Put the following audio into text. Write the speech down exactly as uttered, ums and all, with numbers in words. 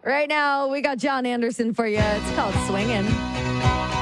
Right now, we got John Anderson for you. It's called Swingin'.